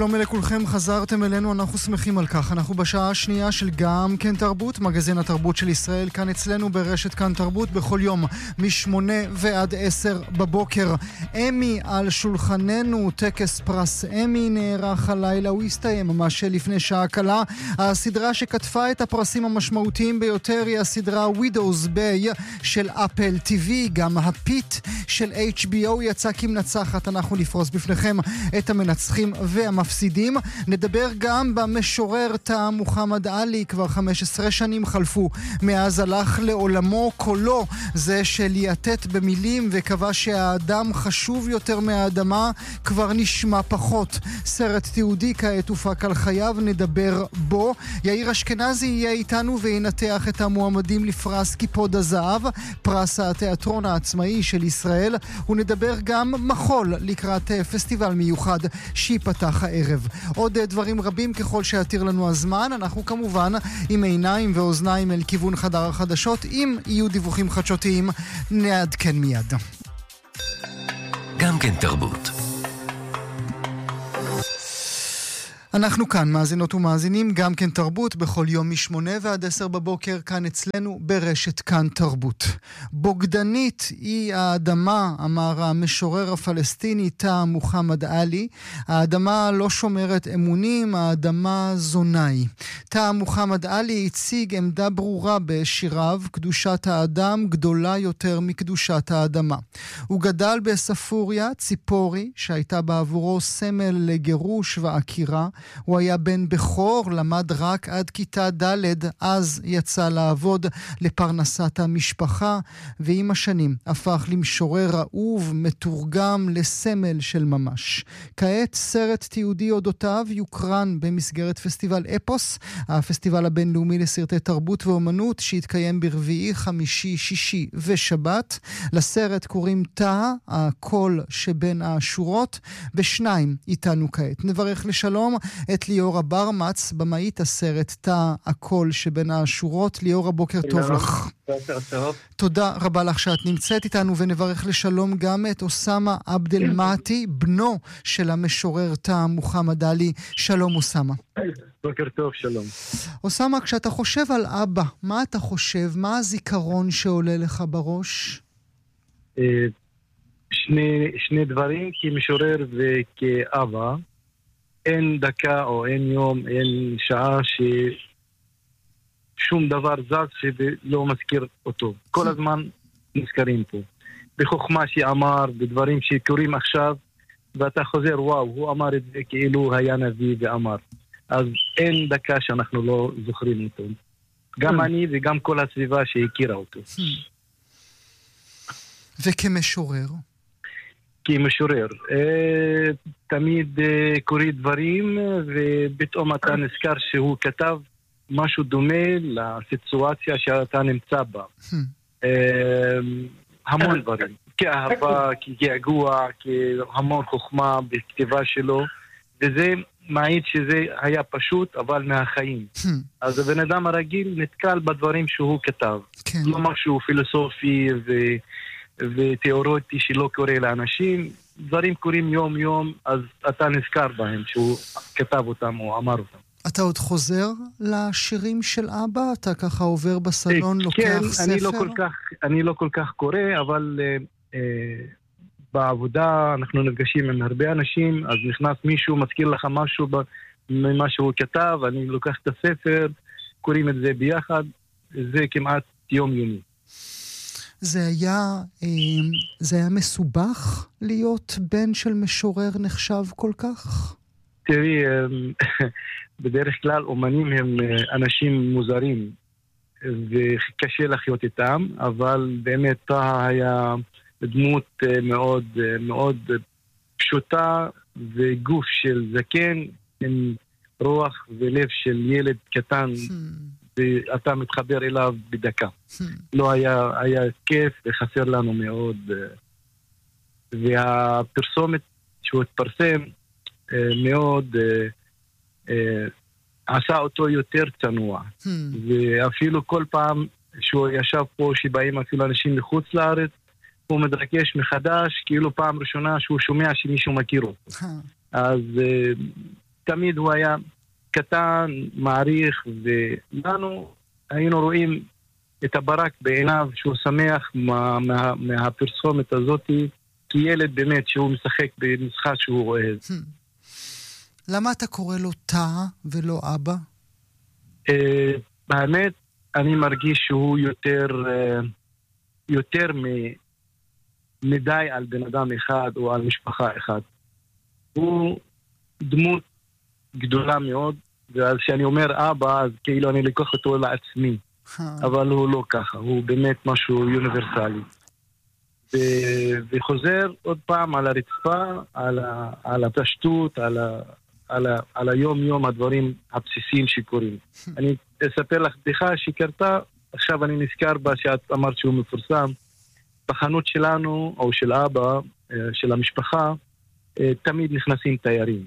שלום לכולכם, חזרתם אלינו, אנחנו שמחים על כך. אנחנו בשעה השנייה של גם כן תרבות, מגזין התרבות של ישראל, כאן אצלנו ברשת כאן תרבות, בכל יום מ-8 ועד 10 בבוקר. אמי על שולחננו, טקס פרס אמי נערך הלילה, הוא הסתיים ממש לפני שעה קלה. הסדרה שכתבה את הפרסים המשמעותיים ביותר היא הסדרה Widow's Bay של אפל TV, גם הפיט של HBO יצא כמנצחת. אנחנו נפרוס בפניכם את המנצחים והמפסידים. נדבר גם במשורר תא מוחמד עלי, כבר 15 שנים חלפו מאז הלך לעולמו. קולו זה שליאטט במילים וקבע שהאדם חשוב יותר מהאדמה כבר נשמע פחות. סרט תיעודי כעת הופק על חייו, נדבר בו. יאיר אשכנזי יהיה איתנו וינתח את המועמדים לפרס קיפוד הזהב, פרס התיאטרון העצמאי של ישראל. ונדבר גם מחול לקראת פסטיבל מיוחד שיפתח הערב. עוד דברים רבים ככל שיתיר לנו הזמן. אנחנו כמובן עם עיניים ואוזניים אל כיוון חדר החדשות. אם יהיו דיווחים חדשותיים נעדכן מיד. גם כן תרבות. אנחנו כאן, מאזינות ומאזינים, גם כן תרבות, בכל יום מ-8 ועד 10 בבוקר, כאן אצלנו ברשת כאן תרבות. בוגדנית היא האדמה, אמר המשורר הפלסטיני תא מוחמד עלי. האדמה לא שומרת אמונים, האדמה זונאי. תא מוחמד עלי הציג עמדה ברורה בשיריו, קדושת האדם גדולה יותר מקדושת האדמה. הוא גדל בספוריה, ציפורי, שהייתה בעבורו סמל לגירוש ועקירה. הוא היה בן בכור, למד רק עד כיתה ד', אז יצא לעבוד לפרנסת המשפחה, ועם השנים הפך למשורר אהוב, מתורגם לסמל של ממש. כעת סרט תיעודי אודותיו יוקרן במסגרת פסטיבל אפוס, הפסטיבל הבינלאומי לסרטי תרבות ואומנות, שהתקיים ברביעי, חמישי, שישי ושבת. לסרט קוראים תא, הקול שבין השורות, בשניים איתנו כעת. נברך לשלום את ליאורה ברמץ, במאית הסרט תא הקול שבין השורות. ליאורה, בוקר טוב לך. בוקר טוב. תודה רבה לך שאת נמצאת איתנו, ונברך לשלום גם את אוסמה עבד אל-מאתי, בנו של המשורר תא מוחמד עלי. שלום אוסמה. בוקר טוב, שלום. אוסמה, כשאתה חושב על אבא, מה אתה חושב? מה הזיכרון שעולה לך בראש? שני דברים, כמשורר וכאבא. אין דקה או אין יום, אין שעה ששום דבר זז שלא מזכיר אותו. כל הזמן נזכרים פה. בחוכמה שאמר, בדברים שקורים עכשיו, ואתה חוזר, וואו, הוא אמר את זה כאילו היה נביא ואמר. אז אין דקה שאנחנו לא זוכרים אותו. גם אני וגם כל הסביבה שהכירה אותו. וכמשורר? כמשורר. תמיד קורים דברים, ופתאום אתה נזכר שהוא כתב משהו דומה לסיטואציה שאתה נמצא בה. המון דברים. כאהבה, כגעגוע, כהמון חוכמה בכתיבה שלו, וזה מעיד שזה היה פשוט, אבל מהחיים. אז הבן אדם הרגיל נתקל בדברים שהוא כתב. לא משהו פילוסופי ותיאורטי שלא קורה לאנשים. דברים קורים יום יום, אז אתה נזכר בהם שהוא כתב אותם או אמר אותם. אתה עוד חוזר לשירים של אבא? אתה ככה עובר בסלון, לוקח כן, ספר? אני לא כל כך קורא, אבל בעבודה אנחנו נפגשים עם הרבה אנשים, אז נכנס מישהו, מזכיר לך משהו ממה שהוא כתב, אני לוקח את הספר, קוראים את זה ביחד, זה כמעט יום-יומי. זה היה מסובך להיות בן של משורר נחשב כל כך? תראי, בדרך כלל אומנים הם אנשים מוזרים וקשה לחיות איתם, אבל באמת טה היה דמות מאוד מאוד פשוטה וגוף של זקן עם רוח ולב של ילד קטן ואתה מתחבר אליו בדקה. לא היה כיף וחסר לנו מאוד, והפרסומת שהוא התפרסם מאוד עשה אותו יותר צנוע, ואפילו כל פעם שהוא ישב פה, שבאים אפילו אנשים מחוץ לארץ, הוא מדרקש מחדש, כאילו פעם ראשונה שהוא שומע שמישהו מכיר אותו. אז תמיד הוא היה קטן, מעריך, ולנו היינו רואים את הברק בעיניו שהוא שמח מהפרסומת הזאת, כי ילד באמת שהוא משחק במשחק שהוא אוהב. למה אתה קורא לו תא ולא אבא? באמת, אני מרגיש שהוא יותר מדי על בן אדם אחד או על משפחה אחד. הוא דמות גדולה מאוד, ואז כשאני אומר אבא, אז כאילו אני לקוח אותו לעצמי. אבל הוא לא ככה, הוא באמת משהו אוניברסלי. וחוזר עוד פעם על הרצפה, על הפשטות, על היום-יום הדברים הבסיסיים שקורים. אני אספר לך בדיחה שקרתה, עכשיו אני נזכר בה שאת אמרת שהוא מפורסם. בחנות שלנו, או של אבא, של המשפחה, תמיד נכנסים תיירים.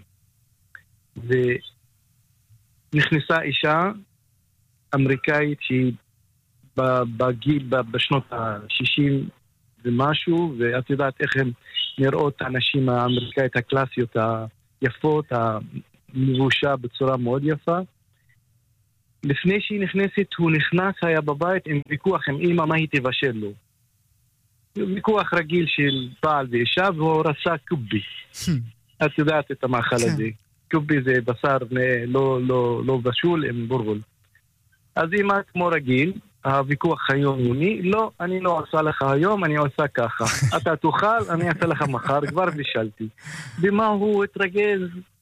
ונכנסה אישה אמריקאית שהיא בגיל, בשנות ה-60 ומשהו, ואת יודעת איך הן נראות הנשים האמריקאית הקלאסיות היפות, המבושה בצורה מאוד יפה. לפני שהיא נכנסת, הוא נכנס, היה בבית עם ויכוח עם אמא מה היא תבשל לו. ויכוח רגיל של בעל ואישה, והוא רצה קובי. את יודעת את המאכל הזה. קובי זה בשר לא בשול עם בורגול. אז אמא כמו רגיל, הוויכוח היומיומי, לא, אני לא עושה לך היום, אני עושה ככה. אתה תאכל, אני אעשה לך מחר, כבר בישלתי. במה הוא התרגז,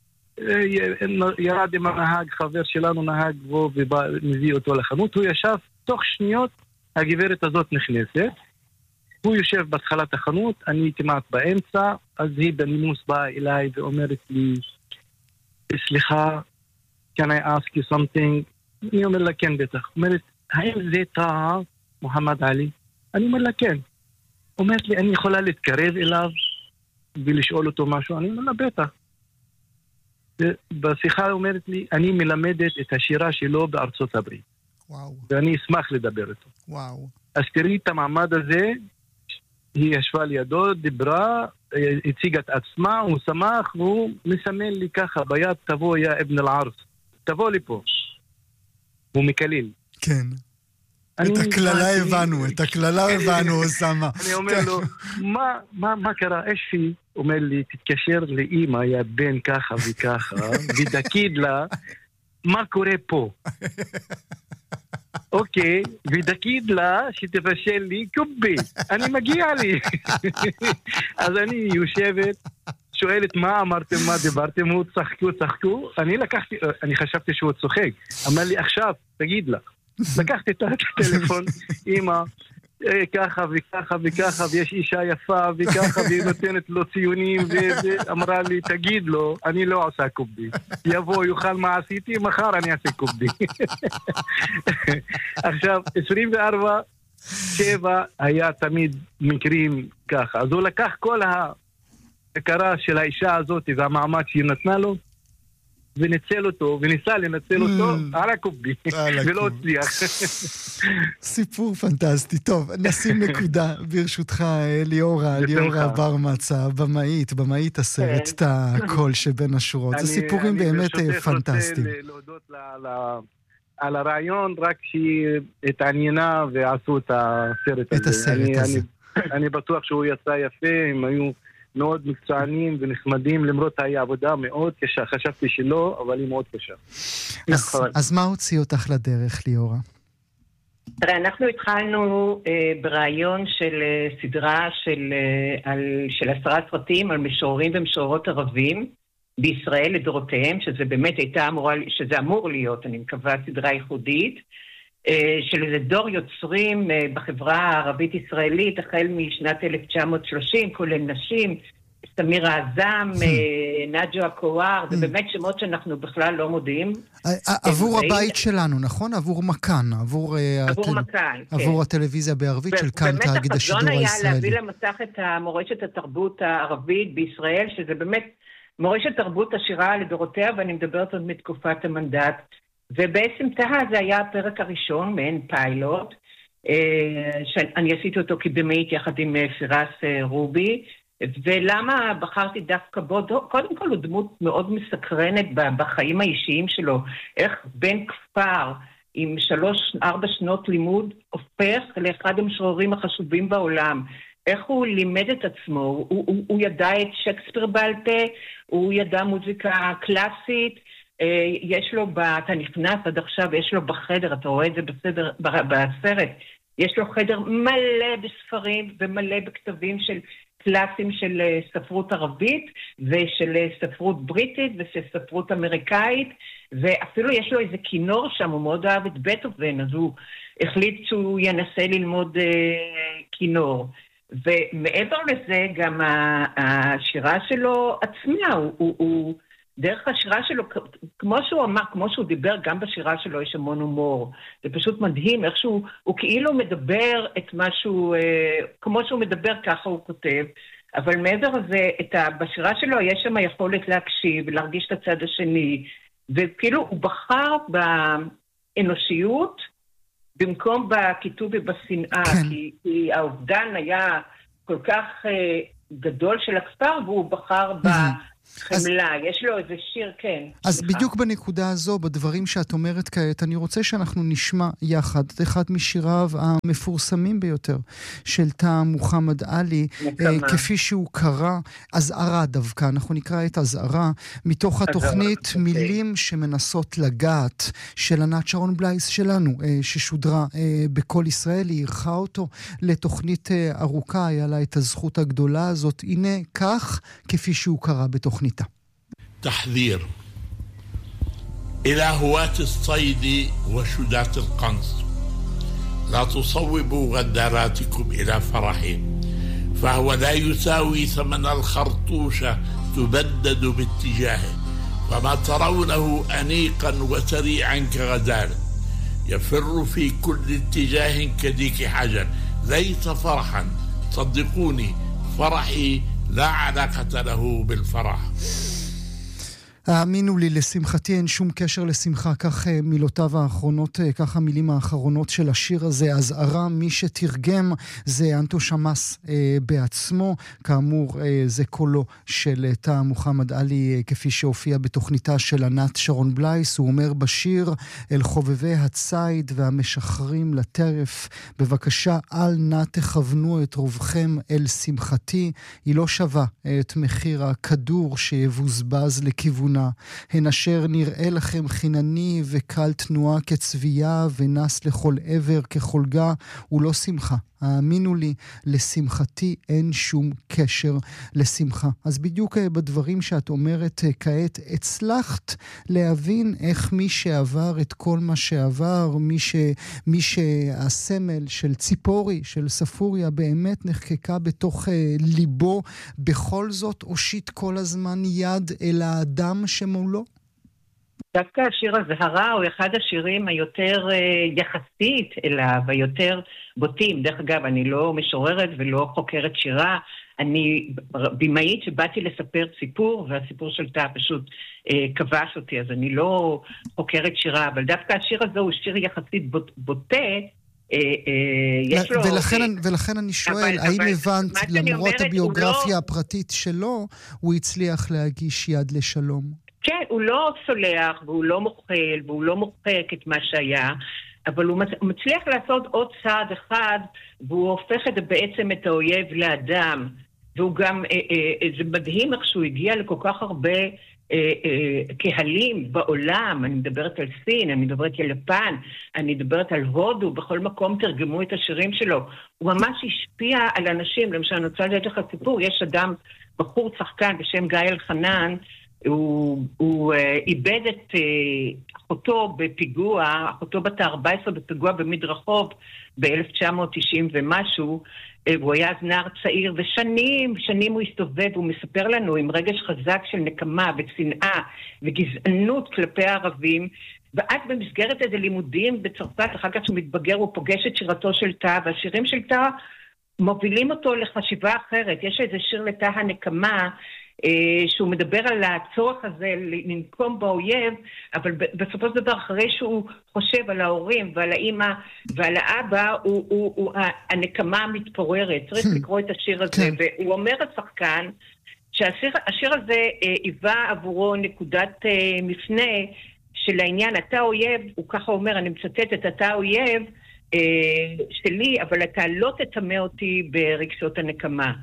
ירד עם הנהג, חבר שלנו נהג בו ומביא אותו לחנות, הוא ישב, תוך שניות הגברת הזאת נכנסת, הוא יושב בהתחלת החנות, אני כמעט באמצע, אז היא בנימוס באה אליי ואומרת לי, סליחה, can I ask you something? אני אומר לה כן בטח. אומרת, האם זה תא מוחמד עלי? אני אומר לה כן. אומרת לי, אני יכולה להתקרב אליו ולשאול אותו משהו? אני אומר לה בטח. בשיחה אומרת לי, אני מלמדת את השירה שלו בארצות הברית. וואו. ואני אשמח לדבר איתו. וואו. אז תראי את המעמד הזה, היא ישבה לידו, דיברה, הציגה את עצמה, הוא שמח, והוא מסמן לי ככה, ביד תבוא יא אבן אל-ערס, תבוא לי פה. הוא מקליל. כן. את הכללה הבנו, אוסמה. אני אומר לו, מה קרה? אשי אומר לי, תתקשר לאמא, יא בן ככה וככה, ודקיד לה, מה קורה פה? אוקיי, ודקיד לה שתבשל לי קובי, אני מגיע לי. אז אני יושבת, שואלת מה אמרתם, מה דיברתם, הוא צחקו, אני חשבתי שהוא צוחק, אמר לי עכשיו, תגיד לה. לקחתי את הטלפון, אמא, ככה וככה וככה, ויש אישה יפה וככה, והיא נותנת לו ציונים, ואמרה לי, תגיד לו, אני לא עושה קובי. יבוא, יוכל מה עשיתי, מחר אני אעשה קובי. עכשיו, 24/7 היה תמיד מקרים ככה. אז הוא לקח כל ההכרה של האישה הזאת והמעמד שהיא נתנה לו, וניצל אותו, וניסה לנצל אותו על הקובי, ולא הצליח. סיפור פנטסטי. טוב, נשים נקודה ברשותך, ליאורה ברמצה, במאית הסרט, את הקול שבין השורות. זה סיפורים באמת פנטסטיים. אני רוצה להודות על הרעיון, רק שהיא התעניינה ועשו את הסרט הזה. אני בטוח שהוא יצא יפה, הם היו מאוד מקצוענים ונחמדים, למרות היה עבודה מאוד קשה. חשבתי שלא, אבל היא מאוד קשה. אז מה הוציא אותך לדרך, ליאורה? תראה, אנחנו התחלנו ברעיון של סדרה של 10 סרטים על משוררים ומשוררות ערבים בישראל לדורותיהם, שזה אמור להיות, אני מקווה, סדרה ייחודית, של איזה דור יוצרים בחברה הערבית-ישראלית, החל משנת 1930, כולל נשים, סמיר העזם, נג'ו הקואר, זה באמת שמות שאנחנו בכלל לא מודיעים. עבור הבית שלנו, נכון? עבור מכאן, עבור הטלוויזיה בערבית של כאן, תאגיד השידור הישראלי. באמת החזון היה להביא למסך את המורשת התרבות הערבית בישראל, שזה באמת מורשת תרבות עשירה לדורותיה, ואני מדברת עוד מתקופת המנדט. ובעצם זה היה הפרק הראשון, מעין פיילוט, שאני עשיתי אותו כבמאית יחד עם פירס רובי, ולמה בחרתי דווקא בו? קודם כל הוא דמות מאוד מסקרנת בחיים האישיים שלו, איך בן כפר עם 3-4 שנות לימוד הופך לאחד המשוררים החשובים בעולם, איך הוא לימד את עצמו, הוא ידע את שייקספיר בעל פה, הוא ידע מוזיקה קלאסית, יש לו, אתה נכנס עד עכשיו, יש לו בחדר, אתה רואה את זה בסרט, יש לו חדר מלא בספרים ומלא בכתבים של קלאסים של ספרות ערבית ושל ספרות בריטית ושל ספרות אמריקאית, ואפילו יש לו איזה כינור שם, הוא מאוד אהב את בטהובן, אז הוא החליט שהוא ינסה ללמוד כינור. ומעבר לזה גם השירה שלו עצמה, הוא דרך השירה שלו, כמו שהוא אמר, כמו שהוא דיבר, גם בשירה שלו יש המון הומור. זה פשוט מדהים, איך שהוא כאילו מדבר את משהו, כמו שהוא מדבר ככה הוא כותב, אבל מעבר לזה, בשירה שלו יש שם יכולת להקשיב, להרגיש את הצד השני, וכאילו הוא בחר באנושיות, במקום בכיתוב ובשנאה, כן. כי האובדן היה כל כך גדול של הכפר, והוא בחר בחמלה. יש לו איזה שיר, כן. אז סליחה. בדיוק בנקודה הזו, בדברים שאת אומרת כעת, אני רוצה שאנחנו נשמע יחד את אחד משיריו המפורסמים ביותר, של תא מוחמד עלי, כפי שהוא קרא, אזהרה דווקא, אנחנו נקרא את אזהרה, מתוך התוכנית מילים שמנסות לגעת, של ענת שרון בלייס שלנו, ששודרה בכל ישראל, היא ערכה אותו לתוכנית ארוכה, היה לה את הזכות הגדולה הזאת, הנה כך כפי שהוא קרא בתוכניתה. تحذير إلى هواة الصيد وشداة القنص، لا تصوبوا غداراتكم إلى فرحه، فهو لا يساوي ثمن الخرطوشة تبدد باتجاهه، فما ترونه أنيقا وسريعا كغزال يفر في كل اتجاه كديك حجر، ليس فرحا، صدقوني فرحي لا علاقة له بالفرح. האמינו לי, לשמחתי אין שום קשר לשמחה, כך מילותיו האחרונות, כך המילים האחרונות של השיר הזה, אזהרה, מי שתרגם זה אנטו שמאס בעצמו, כאמור זה קולו של תא מוחמד עלי כפי שהופיע בתוכניתה של ענת שרון בלייס, הוא אומר בשיר, אל חובבי הציד והמשחרים לטרף, בבקשה אל נא תכוונו את רובכם אל שמחתי, היא לא שווה את מחיר הכדור שיבוזבז לכיוון הן אשר נראה לכם חינני וקל תנועה כצבייה ונס לכל עבר כחולגה, הוא לא שמחה. האמינו לי, לשמחתי אין שום קשר לשמחה. אז בדיוק בדברים שאת אומרת כעת, הצלחת להבין איך מי שעבר את כל מה שעבר, מי שהסמל של ציפורי, של ספוריה, באמת נחקקה בתוך ליבו, בכל זאת הושיט כל הזמן יד אל האדם שמולו? דווקא השיר הזהרה הוא אחד השירים היותר יחסית אליו, היותר בוטים. דרך אגב, אני לא משוררת ולא חוקרת שירה, אני במאית שבאתי לספר סיפור, והסיפור של תא פשוט כבש אותי, אז אני לא חוקרת שירה, אבל דווקא השיר הזה הוא שיר יחסית בוטה, ולכן אני שואל, האם הבנת, למרות הביוגרפיה הפרטית שלו, הוא הצליח להגיש יד לשלום? כן, הוא לא סולח, והוא לא מוחל, והוא לא מוחק את מה שהיה, אבל הוא מצליח לעשות עוד צעד אחד, והוא הופך בעצם את האויב לאדם, והוא גם, זה מדהים איך שהוא הגיע לכל כך הרבה קהלים בעולם, אני מדברת על סין, אני מדברת על יפן, אני מדברת על הודו, בכל מקום תרגמו את השירים שלו, הוא ממש השפיע על אנשים, למשל אני רוצה לדעת לך סיפור, יש אדם, בחור צחקן בשם גיא אלחנן, הוא איבד את אחותו בפיגוע, אחותו בת 14 בפיגוע במדרחוב ב-1990 ומשהו, הוא היה אז נער צעיר, ושנים הוא הסתובב, הוא מספר לנו עם רגש חזק של נקמה ושנאה וגזענות כלפי הערבים, ואז במסגרת איזה לימודים בצרפת, אחר כך שהוא מתבגר, הוא פוגש את שירתו של תא, והשירים של תא מובילים אותו לחשיבה אחרת. יש איזה שיר לתא הנקמה, שהוא מדבר על הצורך הזה לנקום באויב, אבל בסופו של דבר אחרי שהוא חושב על ההורים ועל האמא ועל האבא, הנקמה מתפוררת. צריך לקרוא את השיר הזה, והוא אומר השחקן שהשיר הזה היווה עבורו נקודת מפנה של העניין, אתה אויב, הוא ככה אומר, אני מצטטת, אתה אויב שלי, אבל אתה לא תטמא אותי ברגשות הנקמה.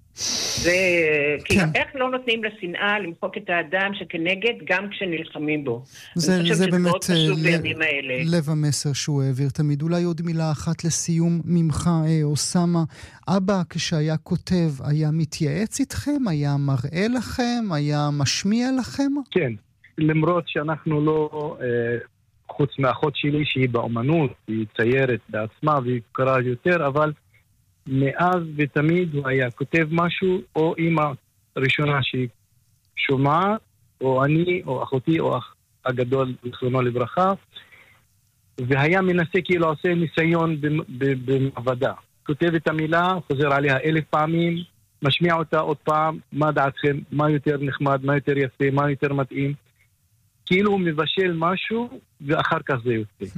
איך לא נותנים לשנאה למחוק את האדם שכנגד גם כשנלחמים בו. זה באמת לב המסר שהוא העביר תמיד. אולי עוד מילה אחת לסיום ממך, אוסמה. אבא כשהיה כותב היה מתייעץ איתכם? היה מראה לכם? היה משמיע לכם? כן, למרות שאנחנו לא, חוץ מאחות שלי שהיא באומנות, היא ציירת בעצמה והיא קראה יותר, אבל מאז ותמיד הוא היה כותב משהו, או אמא ראשונה שהיא שומעה, או אני, או אחותי, או אח הגדול, זכרונו לברכה, והיה מנסה כאילו עושה ניסיון במעבדה. כותב את המילה, חוזר עליה 1000 פעמים, משמיע אותה עוד פעם, מה דעתכם, מה יותר נחמד, מה יותר יפה, מה יותר מתאים. כאילו הוא מבשל משהו, ואחר כך זה יוצא.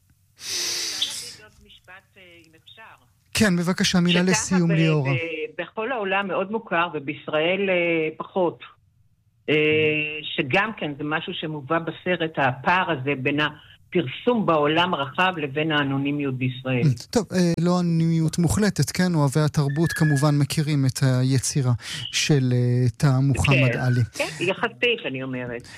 כן, בבקשה, מילה לסיום ליאורה. בכל העולם מאוד מוכר, ובישראל פחות. שגם כן זה משהו שמובא בסרט, הפער הזה בין הפרסום בעולם הרחב לבין האנונימיות בישראל. טוב, לא אנונימיות מוחלטת, כן? אוהבי התרבות כמובן מכירים את היצירה של תא מוחמד עלי. כן, יחסית אני אומרת.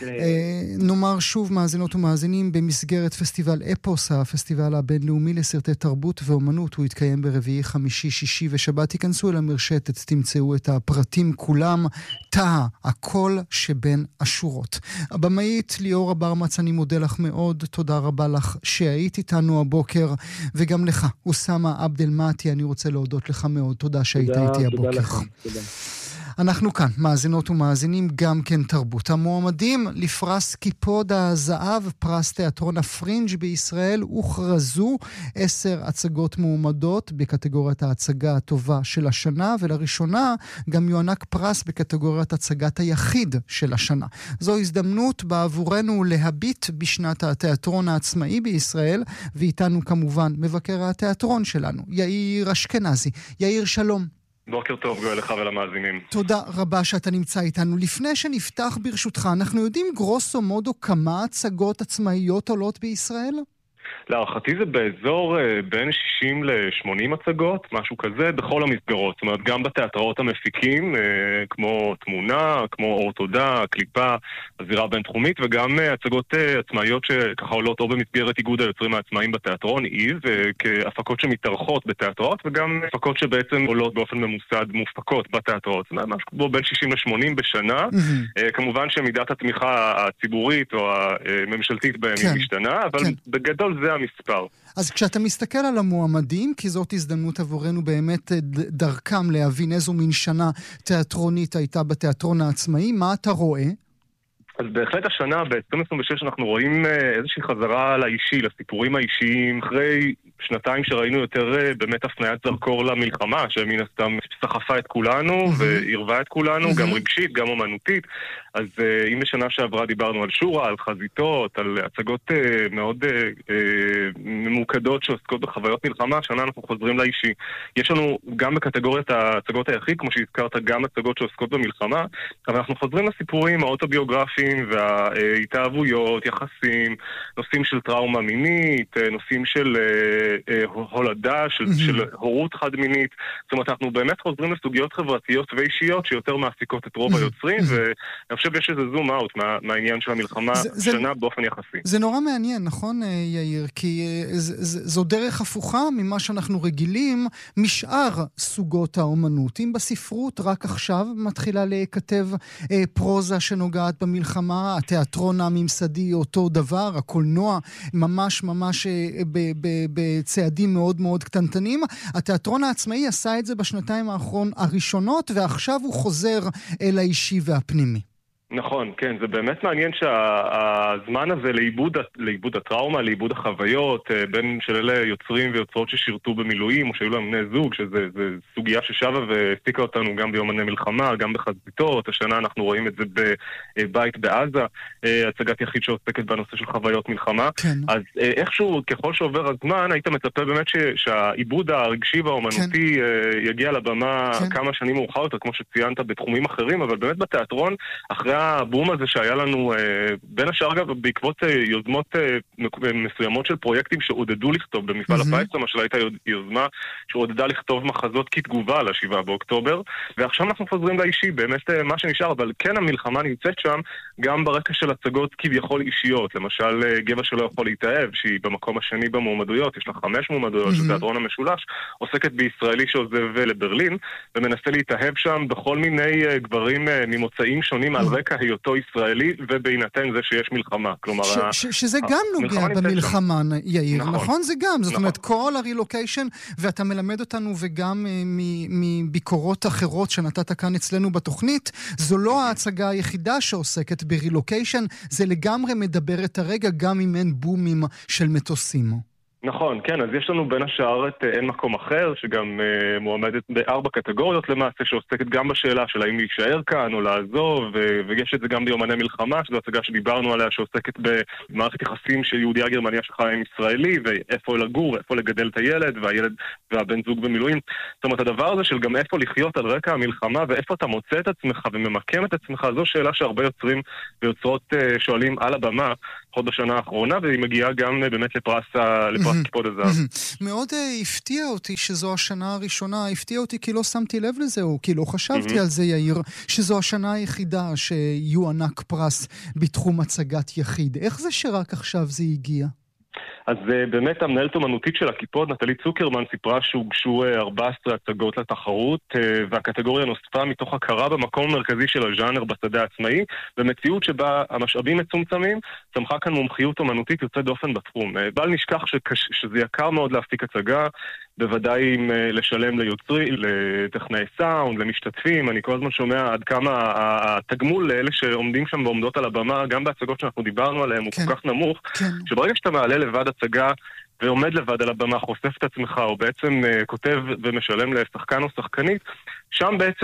נאמר שוב, מאזינות ומאזינים, במסגרת פסטיבל אפוס, הפסטיבל הבינלאומי לסרטי תרבות ואומנות, הוא יתקיים ברביעי, חמישי, שישי ושבת. תיכנסו אל המרשתת, תמצאו את הפרטים כולם. תא, הכל שבין השורות. הבמאית ליאורה ברמץ, אני מודה לך מאוד, תודה רבה לך שהיית איתנו הבוקר, וגם לך, אוסמה עבד אל-מאתי, אני רוצה להודות לך מאוד, תודה שהיית איתי הבוקר. תודה לכם, תודה. אנחנו כאן, מאזינות ומאזינים, גם כן תרבות. המועמדים לפרס קיפוד הזהב, פרס תיאטרון הפרינג' בישראל, הוכרזו 10 הצגות מועמדות בקטגוריית ההצגה הטובה של השנה, ולראשונה גם יוענק פרס בקטגוריית הצגת היחיד של השנה. זו הזדמנות בעבורנו להביט בשנת התיאטרון העצמאי בישראל, ואיתנו כמובן מבקר התיאטרון שלנו, יאיר אשכנזי. יאיר, שלום. בוקר טוב, גואל לך ולמאזינים. תודה רבה שאתה נמצא איתנו. לפני שנפתח ברשותך, אנחנו יודעים גרוסו מודו כמה הצגות עצמאיות עולות בישראל? להערכתי זה באזור בין 60 ל-80 הצגות, משהו כזה, בכל המסגרות. זאת אומרת, גם בתיאטראות המפיקים, כמו תמונה, כמו אורתודה, קליפה, הזירה בינתחומית, וגם הצגות עצמאיות שככה עולות או במסגרת איגוד היוצרים העצמאיים בתיאטרון, איז, כהפקות שמתארחות בתיאטראות, וגם הפקות שבעצם עולות באופן ממוסד מופקות בתיאטראות. זאת אומרת, משהו כמו בין 60 ל-80 בשנה. כמובן שמידת התמיכה הציבורית או הממשלתית בהם היא משתנה, אבל בגדול זה המספר. אז כשאתה מסתכל על המועמדים, כי זאת הזדמנות עבורנו באמת דרכם להבין איזו מין שנה תיאטרונית הייתה בתיאטרון העצמאי, מה אתה רואה? אז בהחלט השנה, ב-2026 אנחנו רואים איזושהי חזרה לאישי, לסיפורים האישיים, אחרי שנתיים שראינו יותר באמת הפניית זרקור למלחמה, שמן הסתם סחפה את כולנו והרווה את כולנו, גם רגשית, גם אומנותית. אז אם בשנה שעברה דיברנו על שורה, על חזיתות, על הצגות מאוד ממוקדות שעוסקות בחוויות מלחמה, השנה אנחנו חוזרים לאישי. יש לנו גם בקטגוריית ההצגות היחיד, כמו שהזכרת, גם הצגות שעוסקות במלחמה, אבל אנחנו חוזרים לסיפורים האוטוביוגרפיים וההתאהבויות, יחסים, נושאים של טראומה מינית, נושאים של הולדה, של הורות חד מינית. זאת אומרת, אנחנו באמת חוזרים לסוגיות חברתיות ואישיות שיותר מעסיקות את רוב היוצרים, ואני חושב שיש איזה זום אאוט מהעניין של המלחמה שנה באופן יחסי. זה נורא מעניין, נכון יאיר? כי זו דרך הפוכה ממה שאנחנו רגילים משאר סוגות האומנות. אם בספרות רק עכשיו מתחילה להיכתב פרוזה שנוגעת במלחמה, התיאטרון הממסדי אותו דבר, הקולנוע ממש בצעדים מאוד מאוד קטנטנים. התיאטרון העצמאי עשה את זה בשנתיים הראשונות, ועכשיו הוא חוזר אל האישי והפנימי. נכון, כן, זה באמת מעניין שהזמן הזה לאיבוד הטראומה, לאיבוד החוויות, בין של אלה יוצרים ויוצרות ששירתו במילואים, או שהיו להם בני זוג, שזה סוגיה ששווה והסתיקה אותנו גם ביומני מלחמה, גם בחזיתות. השנה אנחנו רואים את זה בבית בעזה, הצגת יחיד שעוסקת בנושא של חוויות מלחמה. כן. אז איכשהו, ככל שעובר הזמן, היית מצפה באמת שהעיבוד הרגשי והאומנותי יגיע לבמה כמה שנים מאוחר יותר, כמו שציינת בתחומים אחרים, אבל באמת בתיאטרון, אחרי הבום הזה שהיה לנו, בין השאר גם בעקבות יוזמות מסוימות של פרויקטים שעודדו לכתוב, במפעל הפיס למשל הייתה יוזמה שעודדה לכתוב מחזות כתגובה ל7 באוקטובר, ועכשיו אנחנו חוזרים לאישי, באמת מה שנשאר, אבל כן המלחמה נמצאת שם גם ברקע של הצגות כביכול אישיות, למשל גבע שלא יכול להתאהב, שהיא במקום השני במועמדויות, יש לה 5 מועמדויות של תיאטרון המשולש, עוסקת בישראלי שעוזב לברלין, ומנסה להתאהב שם בכל מיני גברים ממוצאים שונים על רקע היותו ישראלי, ובהינתן זה שיש מלחמה. כלומר, שזה גם נוגע במלחמה, יאיר, נכון? זה גם, זאת אומרת, כל הרילוקיישן, ואתה מלמד אותנו וגם מביקורות אחרות שנתת כאן אצלנו בתוכנית, זו לא ההצגה היחידה שעוסקת ברילוקיישן, זה לגמרי מדבר את הרגע, גם אם אין בומים של מטוסים. נכון, כן, אז יש לנו בין השאר את אין מקום אחר, שגם מועמדת ב4 קטגוריות למעשה, שעוסקת גם בשאלה של האם להישאר כאן או לעזוב, ויש את זה גם ביומני מלחמה, שזו הצגה שדיברנו עליה, שעוסקת במערכת יחסים של יהודיה גרמניה שחיה עם ישראלי, ואיפה לגור, איפה לגדל את הילד, והילד והבן זוג במילואים. זאת אומרת, הדבר הזה של גם איפה לחיות על רקע המלחמה, ואיפה אתה מוצא את עצמך וממקם את עצמך, זו שאלה שהרבה יוצרים ויוצרות שואלים על הבמה, עוד בשנה האחרונה, והיא מגיעה גם באמת לפרס כיפות הזהב. מאוד הפתיע אותי שזו השנה הראשונה, הפתיע אותי כי לא שמתי לב לזה, או כי לא חשבתי על זה, יאיר, שזו השנה היחידה שיוענק פרס בתחום הצגת יחיד. איך זה שרק עכשיו זה הגיע? אז באמת המנהלת אומנותית של הכיפות, נטלי צוקרמן, סיפרה שהוגשו 14 הצגות לתחרות, והקטגוריה נוספה מתוך הכרה במקום המרכזי של הז'אנר בשדה העצמאי, במציאות שבה המשאבים מצומצמים, צמחה כאן מומחיות אומנותית יוצאת דופן בתחום. בל נשכח שזה יקר מאוד להפיק הצגה, בוודאי אם לשלם ליוצרי, לטכנאי סאונד, למשתתפים. אני כל הזמן שומע עד כמה התגמול לאלה שעומדים שם ועומדות על הבמה, גם בהצגות שאנחנו דיברנו עליהן, הוא כל כך נמוך, שברגע שאתה מעלה לבד הצגה ועומד לבד על הבמה, חושף את עצמך, או בעצם כותב ומשלם לשחקן או שחקנית, שם בעצם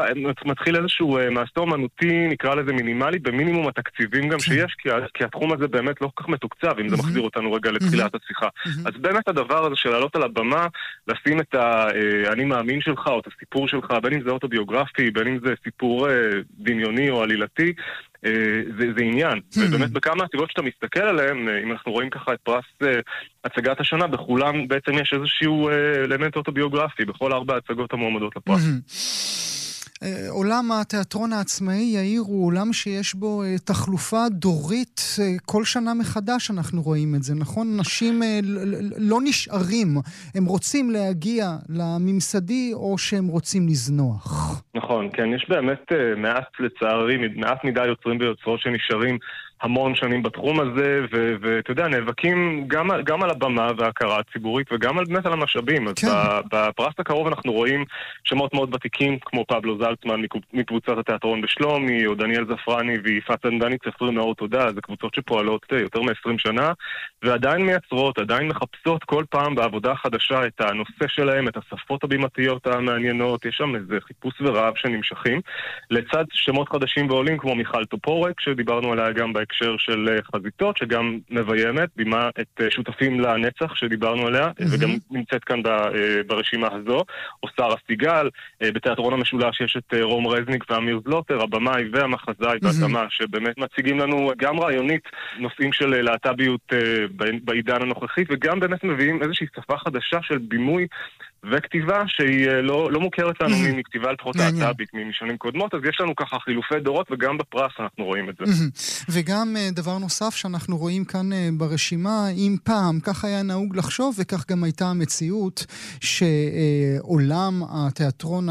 מתחיל איזשהו מעשה אומנותי, נקרא לזה מינימלי, במינימום התקציבים גם שיש, כי התחום הזה באמת לא כל כך מתוקצב, אם זה מחזיר אותנו רגע לתחילת השיחה. אז באמת הדבר הזה של לעלות על הבמה, לשים את האני מאמין שלך, או את הסיפור שלך, בין אם זה אוטוביוגרפי, בין אם זה סיפור דמיוני או עלילתי, זה עניין. ובאמת בכמה הצגות שאתה מסתכל עליהן, אם אנחנו רואים ככה את פרס הצגת השנה, בכולם בעצם יש איזשהו אלמנט אוטוביוגרפי, בכל 4 הצגות המועמדות לפרס. עולם התיאטרון העצמאי, יאיר, הוא עולם שיש בו תחלופה דורית כל שנה מחדש, אנחנו רואים את זה, נכון? נשים לא נשארים, הם רוצים להגיע לממסדי או שהם רוצים לזנוח. נכון, כן, יש באמת מעט לצערי, מעט מדי יוצרים ויוצרות שנשארים המון שנים בתחום הזה, ואתה יודע, נאבקים גם על הבמה וההכרה הציבורית, וגם באמת על המשאבים. אז בפרס הקרוב אנחנו רואים שמות מאוד ותיקים, כמו פבלו זלצמן מקבוצת התיאטרון בשלומי, או דניאל זפרני ויפעת צנדני צפריר נאור תודה, זה קבוצות שפועלות יותר מ-20 שנה, ועדיין מייצרות, עדיין מחפשות כל פעם בעבודה חדשה את הנושא שלהם, את השפות הבימתיות המעניינות, יש שם איזה חיפוש ורעב שנמשכים, לצד שמות חדשים ועולים, כמו מיכל טופורק, שדיברנו עליה גם בהקשר של חזיתות, שגם מביימת, בימה את שותפים לנצח שדיברנו עליה, וגם נמצאת כאן ברשימה הזו, או שרה סיגל, בתיאטרון המשולש יש את רום רזניק ואמיר זלוטר, הבמאי והמחזאי והתאמה, שבאמת מציגים לנו גם רעיונית נושאים של להט"ביות בעידן הנוכחי, וגם באמת מביאים איזושהי שפה חדשה של בימוי וכתיבה שהיא לא מוכרת לנו מכתיבה לפחות להט"בית משנים קודמות, אז יש לנו ככה חילופי דורות, וגם בפרס אנחנו רואים את זה. וגם דבר נוסף שאנחנו רואים כאן ברשימה, אם פעם כך היה נהוג לחשוב, וכך גם הייתה המציאות, שעולם התיאטרון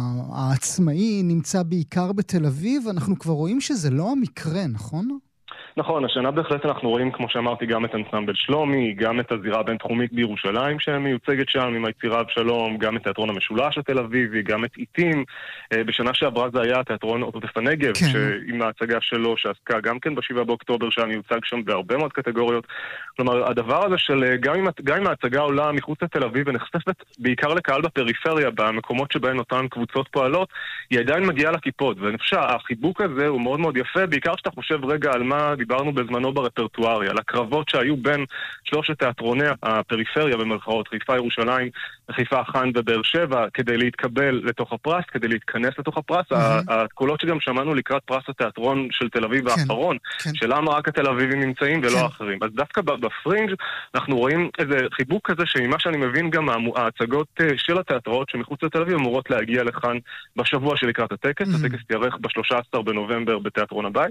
העצמאי נמצא בעיקר בתל אביב, אנחנו כבר רואים שזה לא המקרה, נכון? נכון, השנה בהחלט אנחנו רואים, כמו שאמרתי, גם את אנסמבל שלומי, גם את הזירה הבינתחומית בירושלים שמיוצגת שם עם היצירה אבשלום, גם את תיאטרון המשולש התל אביבי, גם את עיתים. בשנה שעברה זה היה תיאטרון אוטוטף הנגב, כן. עם ההצגה שלו שעסקה גם כן ב7 באוקטובר, שהיה מיוצג שם בהרבה מאוד קטגוריות. כלומר, הדבר הזה של גם אם ההצגה עולה מחוץ לתל אביב ונחשפת בעיקר לקהל בפריפריה, במקומות שבהן אותן קבוצות פועלות, היא עדיין מגיעה לכיפות. ואני חושב שהחיבוק הזה הוא מאוד מאוד יפה, בעיקר שאתה חושב רגע על מה דיברנו בזמנו ברפרטוארי, על הקרבות שהיו בין שלושת תיאטרוני הפריפריה במרכאות, חיפה, ירושלים, חיפה, חן ובאר שבע, כדי להתקבל לתוך הפרס, כדי להתכנס לתוך הפרס. הקולות שגם שמענו לקראת פרס התיאטרון של תל אביב האחרון, שלמה רק התל אביבים נמצאים ולא האחרים. אז דווקא בפרינג' אנחנו רואים איזה חיבוק כזה, שממה שאני מבין גם ההצגות של התיאטראות שמחוץ לתל אביב אמורות להגיע לכאן בשבוע שלקראת הטקס. הטקס יארך ב-13 בנובמבר בתיאטרון הבית,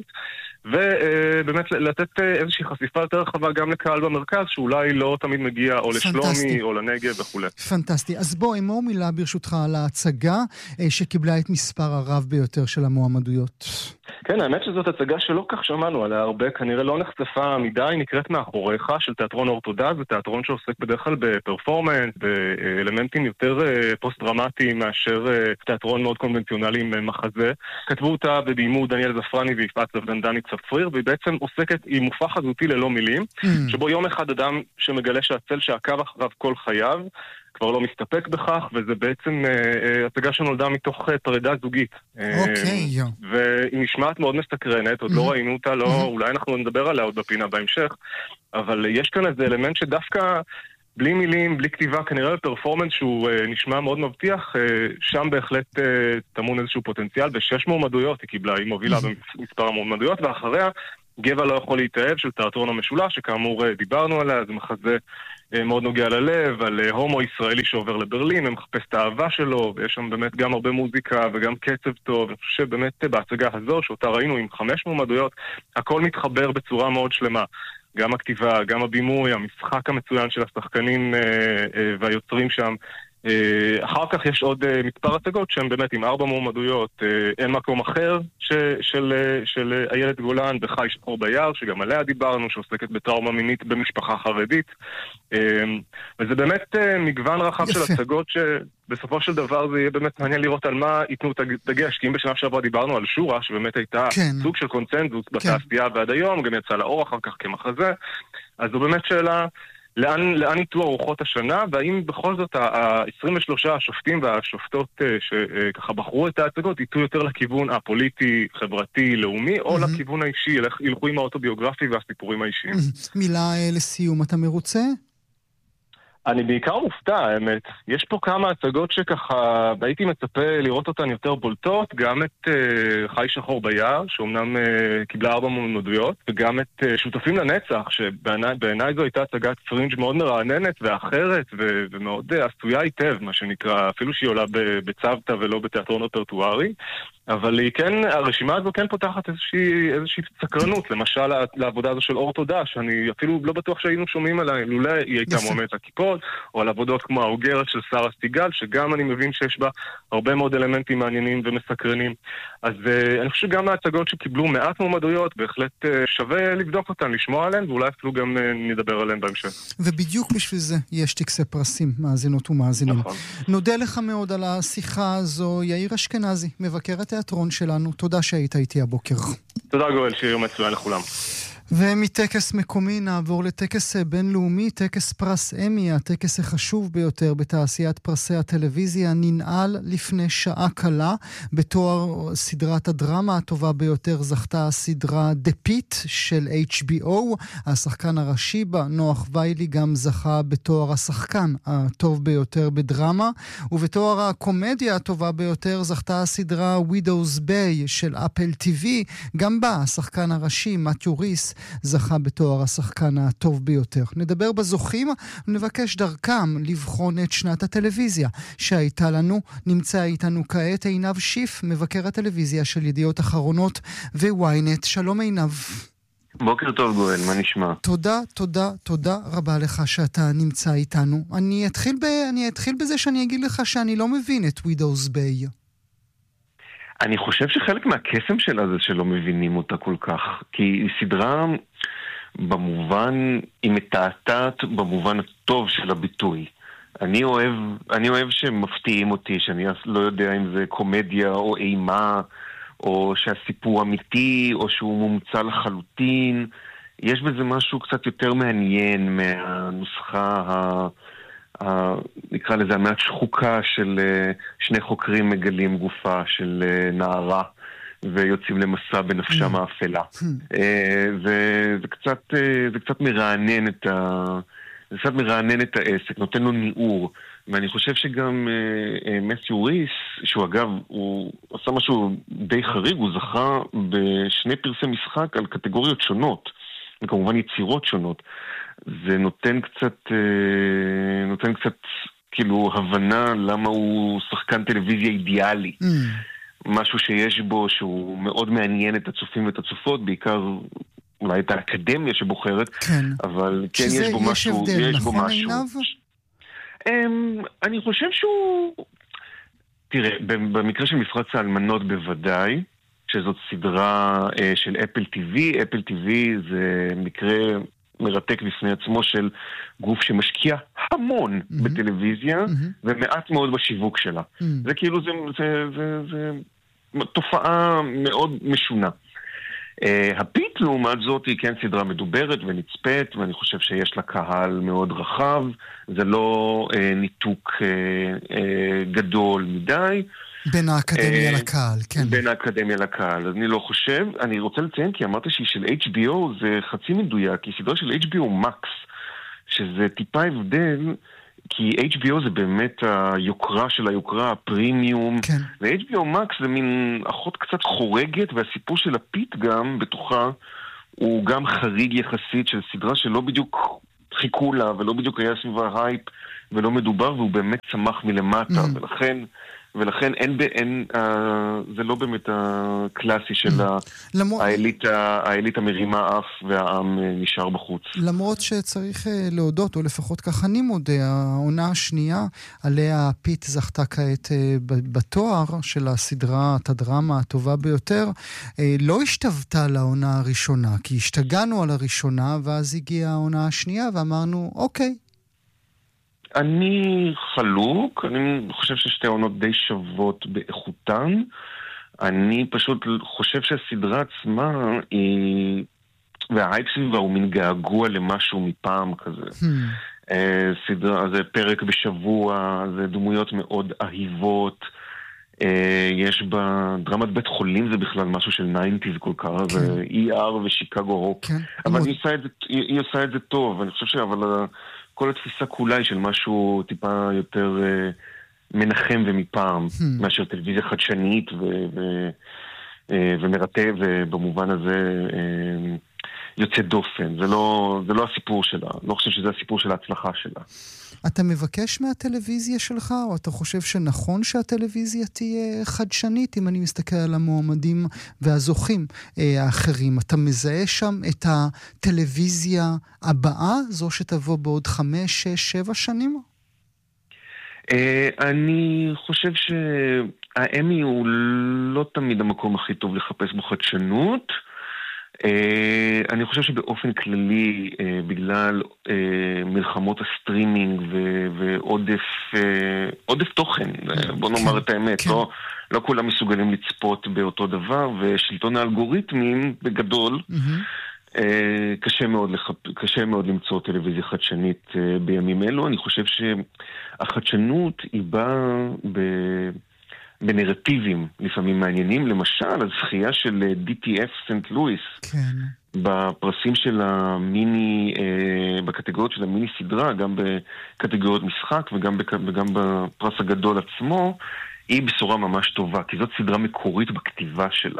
ובאמת לתת איזושהי חשיפה יותר רחבה גם לקהל במרכז, שאולי לא תמיד מגיע או לשלומי או לנגב וכו'. פנטסטי. אז בוא, אמור מילה ברשותך על ההצגה שקיבלה את מספר הרב ביותר של המועמדויות. כן, האמת שזאת הצגה שלא כך שמענו עליה הרבה, כנראה לא נחשפה מדי, נקראת מאחוריך של תיאטרון אורתודוקס, זה תיאטרון שעוסק בדרך כלל בפרפורמנס, באלמנטים יותר פוסט-דרמטיים מאשר תיאטרון מאוד קונבנציונלי עם מחזה. כתבו אותה וביימו דניאל זפרני ויפעת זבדנדני צפריר, והיא בעצם עוסקת עם מופע חזותי ללא מילים, שבו יום אחד אדם שמגלה שהצל שעקב אחריו כל חייו, כבר לא מסתפק בכך, וזה בעצם הצגה שנולדה מתוך פרידה זוגית. אוקיי. והיא נשמעת מאוד מסקרנת, עוד לא ראינו אותה, אולי אנחנו נדבר עליה עוד בפינה בהמשך, אבל יש כאן איזה אלמנט שדווקא בלי מילים, בלי כתיבה, כנראה בפרפורמנס שהוא נשמע מאוד מבטיח, שם בהחלט תמון איזשהו פוטנציאל, ו6 מועמדויות היא קיבלה, היא מובילה במספר המועמדויות, ואחריה גבע לא יכול להתאהב של תיאטרון המשולש, שכאמור דיברנו עליה, זה מחזה מאוד נוגע ללב, על הומו ישראלי שעובר לברלין, מחפש את האהבה שלו, ויש שם באמת גם הרבה מוזיקה וגם קצב טוב. אני חושב שבאמת בהצגה הזו, שאותה ראינו עם 5 מועמדויות, הכל מתחבר בצורה מאוד שלמה. גם הכתיבה, גם הבימוי, המשחק המצוין של השחקנים והיוצרים שם. אחר כך יש עוד מספר הצגות שהן באמת עם 4 מועמדויות. אין מקום אחר של איילת גולן בחי שחור ביער, שגם עליה דיברנו, שעוסקת בטראומה מינית במשפחה חרדית. וזה באמת מגוון רחב של הצגות שבסופו של דבר זה יהיה באמת מעניין לראות על מה ייתנו את הדגש, כי אם בשנה שעברה דיברנו על שורה, שבאמת הייתה סוג של קונצנזוס בתעשייה ועד היום, גם יצא לאור אחר כך כמחזה, אז זו באמת שאלה לאן ייתו ארוחות השנה, והאם בכל זאת ה-23 השופטים והשופטות שככה בחרו את ההצגות ייתו יותר לכיוון הפוליטי, חברתי, לאומי, או לכיוון האישי, ילכו עם האוטוביוגרפי והסיפורים האישיים. מילה לסיום, אתה מרוצה? אני בעיקר מופתע, האמת. יש פה כמה הצגות שככה הייתי מצפה לראות אותן יותר בולטות, גם את חי שחור ביער, שאומנם קיבלה 4 מועמדויות, וגם את שותפים לנצח, שבעיניי זו הייתה הצגת פרינג' מאוד מרעננת ואחרת, ומאוד עשויה היטב, מה שנקרא, אפילו שהיא עולה בצוותא ולא בתיאטרון רפרטוארי. אבל היא כן, הרשימה הזו כן פותחת איזושהי סקרנות, למשל לעבודה הזו של אורתודה, שאני אפילו לא בטוח שהיינו שומעים עליה, לולא היא הייתה מועמדת הכיפות, או על עבודות כמו האוגרת של שרה סיגל, שגם אני מבין שיש בה הרבה מאוד אלמנטים מעניינים ומסקרנים. אז אני חושב שגם ההצגות שקיבלו מעט מועמדויות, בהחלט שווה לבדוק אותן, לשמוע עליהן, ואולי אפילו גם נדבר עליהן בהמשך. ובדיוק בשביל זה יש טקסי פרסים, מאזינות ומאזינים. נכון. נודה לך מאוד על השיחה הזו, יאיר אשכנזי, מבקר התיאטרון שלנו. תודה שהיית איתי הבוקר. תודה גואל, שיהיה מצוין לכולם. ומטקס מקומי נעבור לטקס בינלאומי, טקס פרס אמי, הטקס החשוב ביותר בתעשיית פרסי הטלוויזיה, ננעל לפני שעה קלה. בתואר סדרת הדרמה הטובה ביותר זכתה הסדרה The Pit של HBO. השחקן הראשי בה, נוח ויילי, גם זכה בתואר השחקן הטוב ביותר בדרמה. ובתואר הקומדיה הטובה ביותר זכתה הסדרה Widow's Bay של אפל TV. גם בה השחקן הראשי, מתיו ריס, זכה בתואר השחקן הטוב ביותר. נדבר בזוכים ונבקש דרכם לבחון את שנת הטלוויזיה שהייתה לנו. נמצא איתנו כעת עינב שיף, מבקר הטלוויזיה של ידיעות אחרונות וויינט. שלום עינב. בוקר טוב גואל, מה נשמע? תודה רבה לך שאתה נמצא איתנו. אני אתחיל בזה שאני אגיד לך שאני לא מבין את Widow's Bay. אני חושב שחלק מהקסם שלה זה שלא מבינים אותה כל כך, כי היא סדרה במובן, היא מתעתעת במובן הטוב של הביטוי. אני אוהב שמפתיעים אותי, שאני לא יודע אם זה קומדיה או אימה, או שהסיפור אמיתי, או שהוא מומצא לחלוטין. יש בזה משהו קצת יותר מעניין מהנוסחה נקרא לזה המעט שחוקה של שני חוקרים מגלים גופה של נערה ויוצאים למסע בנפשם האפלה. זה קצת מרענן את העסק, נותן לו ניעור. ואני חושב שגם מת'יו ריס, שהוא אגב, הוא עשה משהו די חריג, הוא זכה בשני פרסי משחק על קטגוריות שונות, וכמובן יצירות שונות. זה נותן קצת כאילו הבנה למה הוא שחקן טלוויזיה אידיאלי. משהו שיש בו שהוא מאוד מעניין את הצופים ואת הצופות, בעיקר אולי את האקדמיה שבוחרת, כן. אבל כן יש בו משהו. יש הבדל, נכון עיניו? אני חושב שהוא... תראה, במקרה של מפרץ האלמנות בוודאי, שזאת סדרה של אפל TV, אפל TV זה מקרה מרתק בפני עצמו של גוף שמשקיע המון בטלוויזיה, ומעט מאוד בשיווק שלה. זה כאילו, זה תופעה מאוד משונה. הפיט לעומת זאת היא כן סדרה מדוברת ונצפת, ואני חושב שיש לה קהל מאוד רחב, זה לא ניתוק גדול מדי. בין האקדמיה לקהל, כן. בין האקדמיה לקהל, אז אני לא חושב. אני רוצה לציין כי אמרת שהיא של HBO, זה חצי מדויק, היא סדרה של HBO Max, שזה טיפה הבדל, כי HBO זה באמת היוקרה של היוקרה, הפרימיום, כן. ו-HBO Max זה מין אחות קצת חורגת, והסיפור של הפיט גם בתוכה, הוא גם חריג יחסית של סדרה שלא בדיוק חיכו לה, ולא בדיוק היה סביבה הייפ, ולא מדובר, והוא באמת צמח מלמטה, ולכן זה לא באמת הקלאסי של האליטה מרימה אף והעם נשאר בחוץ. למרות שצריך להודות, או לפחות כך אני מודה, העונה השנייה עליה פיט זכתה כעת בתואר של הסדרה, הדרמה הטובה ביותר, לא השתוותה לעונה הראשונה, כי השתגענו על הראשונה, ואז הגיעה העונה השנייה ואמרנו, אוקיי. אני חלוק, אני חושב ששתי עונות די שוות באיכותן. אני פשוט חושב שהסדרה עצמה היא, וההייפ סביבה הוא מין געגוע למשהו מפעם כזה. סדרה, זה פרק בשבוע, זה דמויות מאוד אהיבות, יש בה דרמת בית חולים, זה בכלל משהו של 90s כל כך, זה ER ושיקגו רוק. אבל היא עושה את זה טוב, אני חושב אבל כל התפיסה כולה היא של משהו טיפה יותר מנחם ומפעם, מאשר טלוויזיה חדשנית ומרתק, ובמובן הזה יוצא דופן. זה לא הסיפור שלה. לא חושב שזה הסיפור של ההצלחה שלה. אתה מבקש מהטלוויזיה שלך, או אתה חושב שנכון שהטלוויזיה תהיה חדשנית, אם אני מסתכל על המועמדים והזוכים האחרים? אתה מזהה שם את הטלוויזיה הבאה, זו שתבוא בעוד 5, 6, 7 שנים? אני חושב שהאמי הוא לא תמיד המקום הכי טוב לחפש בו חדשנות. אני חושב שבאופן כללי, בגלל מלחמות הסטרימינג ועודף תוכן, בוא נאמר את האמת, לא כולם מסוגלים לצפות באותו דבר, ושלטון האלגוריתמים בגדול, קשה מאוד למצוא טלוויזיה חדשנית בימים אלו. אני חושב שהחדשנות היא באה בנרטיבים לפעמים מעניינים, למשל הזכייה של DTF סנט לואיס בפרסים של המיני, בקטגוריות של המיני סדרה, גם בקטגוריות משחק וגם בפרס הגדול עצמו, היא בשורה ממש טובה, כי זאת סדרה מקורית בכתיבה שלה,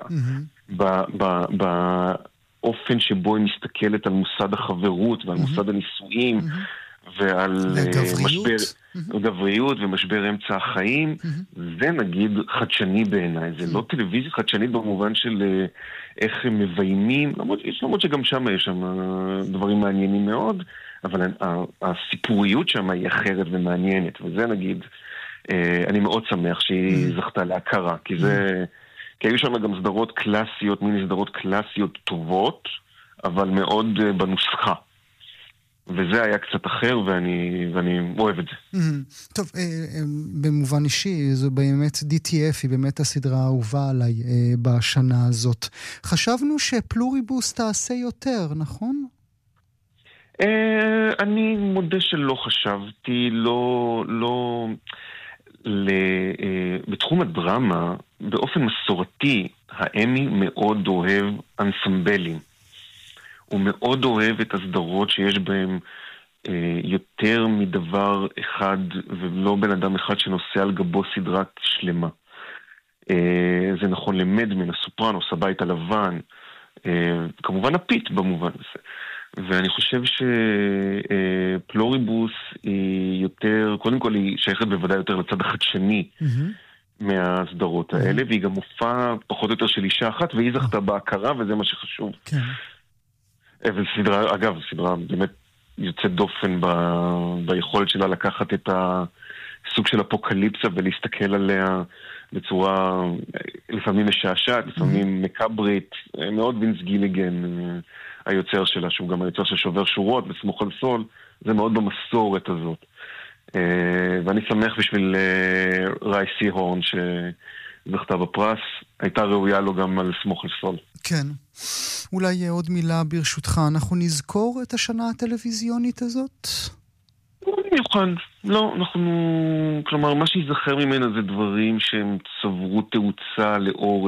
באופן שבו היא מסתכלת על מוסד החברות ועל מוסד הנישואים ועל גבריות ומשבר אמצע החיים. זה נגיד חדשני בעיניי, זה לא טלוויזיה חדשנית במובן של איך הם מביימים, למרות שגם שם יש שם דברים מעניינים מאוד, אבל הסיפוריות שם היא אחרת ומעניינת, וזה נגיד, אני מאוד שמח שהיא זכתה להכרה, כי כי היו שם גם סדרות קלאסיות, מיני סדרות קלאסיות טובות, אבל מאוד בנוסחה. וזה היה קצת אחר, ואני אוהב את זה. טוב, במובן אישי, זו באמת DTF, היא באמת הסדרה האהובה עליי בשנה הזאת. חשבנו שפלוריבוס תעשה יותר, נכון? אני מודה שלא חשבתי, בתחום הדרמה, באופן מסורתי, האמי מאוד אוהב אנסמבלים. הוא מאוד אוהב את הסדרות שיש בהם יותר מדבר אחד, ולא בן אדם אחד שנושא על גבו סדרה שלמה. זה נכון למדמן, הסופרנוס, הבית הלבן, כמובן הפיט במובן הזה. ואני חושב שפלוריבוס היא יותר, קודם כל היא שייכת בוודאי יותר לצד החדשני מהסדרות האלה, והיא גם מופע פחות או יותר של אישה אחת, והיא זכתה בהכרה, וזה מה שחשוב. כן. וסדרה, אגב, סדרה באמת יוצאת דופן ביכולת שלה לקחת את הסוג של אפוקליפסה ולהסתכל עליה בצורה לפעמים משעשעת, לפעמים מקברית, מאוד וינס גיליגן, היוצר שלה, שהוא גם היוצר של שובר שורות וסמוך על סול, זה מאוד במסורת הזאת. ואני שמח בשביל רייסי הורן שזכתה בפרס, הייתה ראויה לו גם על סמוך על סול. כן. אולי עוד מילה ברשותך, אנחנו נזכור את השנה הטלוויזיונית הזאת? במיוחד, לא, כלומר, מה שיזכר ממנה זה דברים שהם צברו תאוצה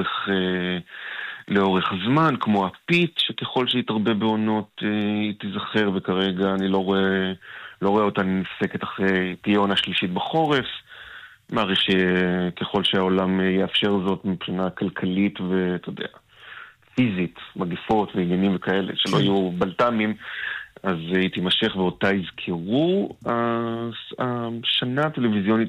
לאורך זמן, כמו הפיט, שככל שהתרבה בעונות היא תיזכר, וכרגע אני לא רואה אותה נפסקת אחרי תהיה עונה שלישית בחורף, מעריך שככל שהעולם יאפשר זאת מבחינה כלכלית ואתה יודע, פיזית, מגפות ועניינים וכאלה, שלא יהיו בלטמים, אז היא תימשך ואותה יזכרו. השנה הטלוויזיונית